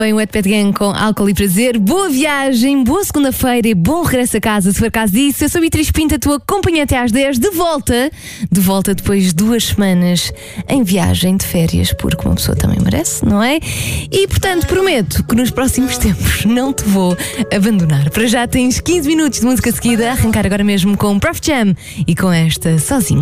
Bem, o Wet Pet Gang com Álcool e Prazer. Boa viagem, boa segunda-feira e bom regresso a casa, se for caso disso. Eu sou a Beatriz Pinto, a tua companhia até às 10, de volta depois de 2 semanas em viagem de férias, porque uma pessoa também merece, não é? E, portanto, prometo que nos próximos tempos não te vou abandonar. Para já tens 15 minutos de música seguida, a arrancar agora mesmo com Prof Jam e com esta Sozinho.